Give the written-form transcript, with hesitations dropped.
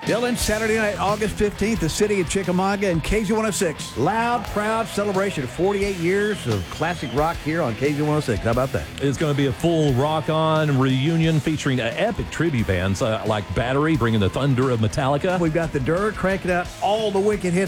Dylan, Saturday night, August 15th, the city of Chickamauga and KZ106. Loud, proud celebration of 48 years of classic rock here on KZ106. How about that? It's going to be a full rock-on reunion featuring epic tribute bands like Battery, bringing the thunder of Metallica. We've got the Dirt cranking out all the wicked hits.